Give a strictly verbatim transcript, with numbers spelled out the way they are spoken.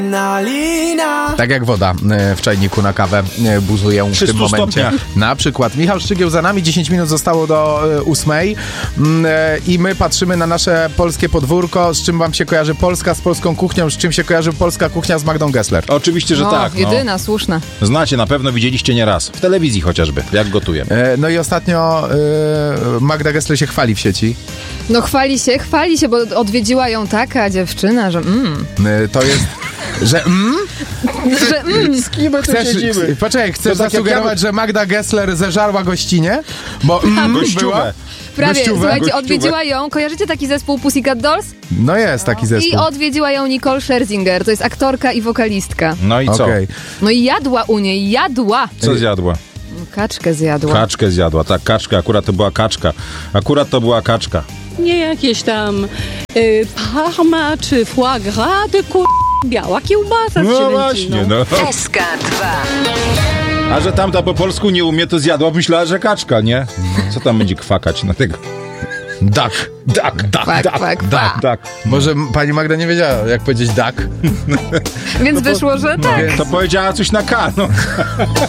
Tak jak woda w czajniku na kawę buzują w tym momencie. Stopniach. Na przykład Michał Szczygieł za nami, dziesięć minut zostało do ósmej i my patrzymy na nasze polskie podwórko. Z czym wam się kojarzy Polska z polską kuchnią? Z czym się kojarzy polska kuchnia z Magdą Gessler? Oczywiście, że no, tak. No. Jedyna, słuszna. Znacie, na pewno widzieliście nieraz. W telewizji chociażby, jak gotuję. No i ostatnio y, Magda Gessler się chwali w sieci. No chwali się, chwali się, bo odwiedziła ją taka dziewczyna, że mm. Y, to jest... Że mm? że mm. Z kim my tu Chcesz, siedzimy? poczekaj, chcesz To tak jak zasugerować, ja... że Magda Gessler zeżarła gościnie? Bo mm, Gościówę. Prawie, Gościówę? słuchajcie, Gościówę. odwiedziła ją, kojarzycie taki zespół Pussycat Dolls? No jest taki zespół. I odwiedziła ją Nicole Scherzinger, to jest aktorka i wokalistka. No i co? Okay. No i jadła u niej, jadła! Co zjadła? Kaczkę zjadła. Kaczkę zjadła, tak, kaczka, akurat to była kaczka. Akurat to była kaczka. Nie jakieś tam y, parma czy foie gras, tylko biała kiełbasa z No zielęciną. właśnie, no. S K dwa. A że tamta po polsku nie umie, to zjadła, myślała, że kaczka, nie? Co tam będzie kwakać na tego? Duck. Duck, duck, Kwak, duck, kwak, duck, kwak. duck. Może pani Magda nie wiedziała, jak powiedzieć duck? Więc wyszło, że tak. To powiedziała coś na K, no.